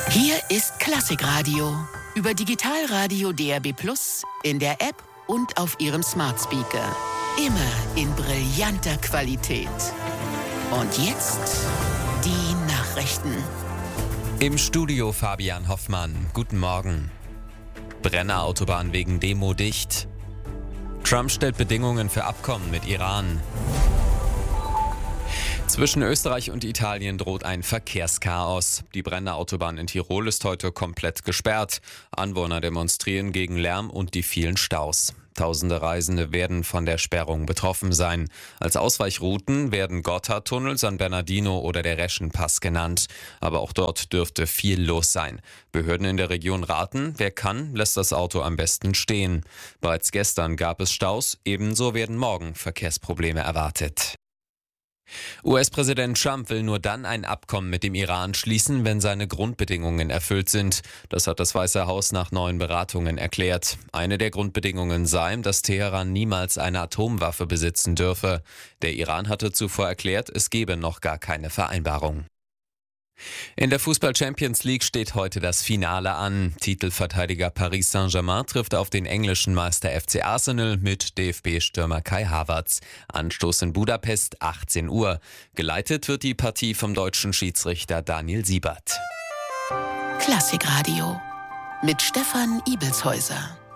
Hier ist Klassikradio über Digitalradio DAB+, in der App und auf Ihrem Smart Speaker. Immer in brillanter Qualität. Und jetzt die Nachrichten. Im Studio Fabian Hoffmann. Guten Morgen. Brenner Autobahn wegen Demo dicht. Trump stellt Bedingungen für Abkommen mit Iran. Zwischen Österreich und Italien droht ein Verkehrschaos. Die Brenner Autobahn in Tirol ist heute komplett gesperrt. Anwohner demonstrieren gegen Lärm und die vielen Staus. Tausende Reisende werden von der Sperrung betroffen sein. Als Ausweichrouten werden Gotthardtunnel, San Bernardino oder der Reschenpass genannt. Aber auch dort dürfte viel los sein. Behörden in der Region raten, wer kann, lässt das Auto am besten stehen. Bereits gestern gab es Staus, ebenso werden morgen Verkehrsprobleme erwartet. US-Präsident Trump will nur dann ein Abkommen mit dem Iran schließen, wenn seine Grundbedingungen erfüllt sind. Das hat das Weiße Haus nach neuen Beratungen erklärt. Eine der Grundbedingungen sei, dass Teheran niemals eine Atomwaffe besitzen dürfe. Der Iran hatte zuvor erklärt, es gebe noch gar keine Vereinbarung. In der Fußball-Champions League steht heute das Finale an. Titelverteidiger Paris Saint-Germain trifft auf den englischen Meister FC Arsenal mit DFB-Stürmer Kai Havertz. Anstoß in Budapest 18 Uhr. Geleitet wird die Partie vom deutschen Schiedsrichter Daniel Siebert. Klassikradio mit Stefan Ibelshäuser.